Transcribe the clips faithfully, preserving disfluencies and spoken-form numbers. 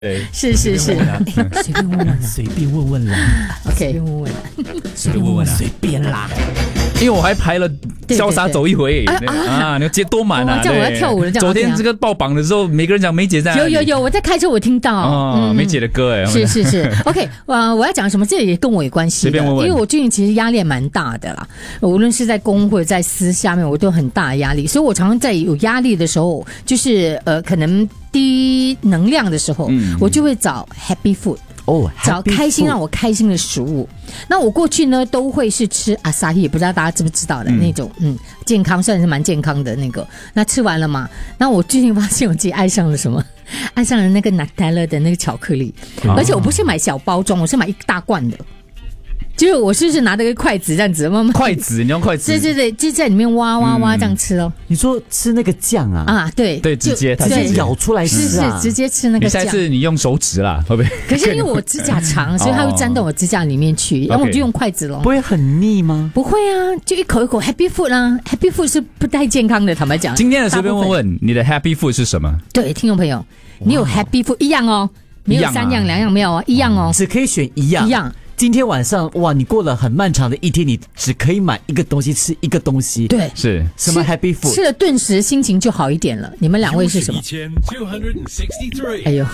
对， 是是是， 随便问问，随便问问啦 ，OK， 随便问问， 随便问问啊， 随便啦。 因为我还排了潇洒走一回对对对啊，那街多满啊！ 这样我要跳舞了。 昨天这个爆榜的时候，每个人讲梅姐在有有有，我在开车我听到哦，梅姐的歌哎， 是是是 ，OK， 呃，我要讲什么？这也跟我有关系的， 随便问问， 因为我最近其实压力蛮大的啦，无论是在公或者在私下面，我都有很大的压力，所以我常常在有压力的时候，就是呃，可能低能量的时候，嗯、我就会找 happy food。 哦， 找开心让我开心的食物。那我过去呢都会是吃阿萨希，不知道大家知不知道的、嗯、那种，嗯，健康算是蛮健康的那个。那吃完了嘛，那我最近发现我自己爱上了什么？爱上了那个 Nutella 的那个巧克力，哦、而且我不是买小包装，我是买一大罐的。就是我是不是拿着个筷子这样子慢慢筷子，你用筷子？ 对对对，就在里面挖挖挖这样吃咯。 你说吃那个酱啊？ 啊，对对，直接直接咬出来吃啊，是是直接吃那个酱。 你下次你用手指啦，会不会？ 可是因为我指甲长，所以它会粘到我指甲里面去，然后我就用筷子咯。 不会很腻吗？ 不会啊，就一口一口 Happy Food 啦、啊、，Happy Food 是不太健康的，坦白讲。 今天的随便问问你的 Happy Food 是什么？ 对，听众朋友，你有 Happy Food 一样哦，没有三样两样没有哦，一样哦， 只可以选一样， 一样。 今天晚上哇，你过了很漫长的一天，你只可以买一个东西，吃一个东西。 对， 是什么 Happy Food？ 吃了顿时心情就好一点了。你们两位是什么？哎呦，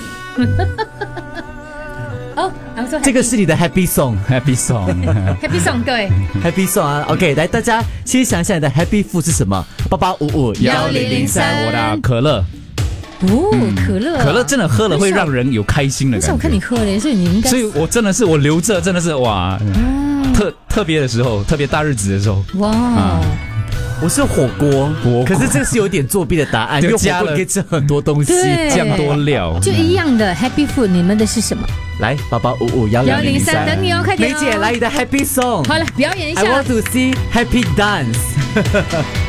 哦， 这个是你的 Happy Song，Happy Song，Happy Song， 对 ，Happy Song 啊。OK， 来大家先想想你的 Happy Food 是什么？八八五五幺零零三， 我的可乐。 哦，可乐， 可乐真的喝了会让人有开心的感觉。 我看你喝了，所以你应该， 所以我真的是我留着，真的是哇，嗯、特特别的时候，特别大日子的时候， 哇。啊我是火锅，火锅，可是这个是有点作弊的答案，因为火锅可以吃很多东西， 酱多料， 就一样的 Happy Food， 你们的是什么？ 来，八八五五幺零零三， 等你哦，快点、哦！ 梅姐来你的 Happy Song， 好了，表演一下。 I want to see happy dance